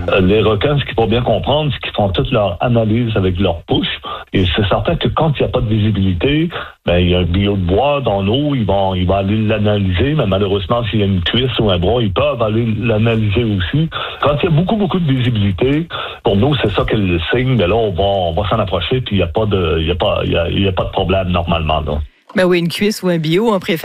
Les requins, ce qu'il faut bien comprendre, c'est qu'ils font toute leur analyse avec leur bouche. Et c'est certain que quand il n'y a pas de visibilité, il y a un bio de bois dans l'eau, il va aller l'analyser, mais malheureusement, s'il y a une cuisse ou un bras, ils peuvent aller l'analyser aussi. Quand il y a beaucoup de visibilité, pour nous, c'est ça que le signe, mais là, on va s'en approcher, puis il n'y a pas de problème normalement, là. Ben oui, une cuisse ou un bio, on préfère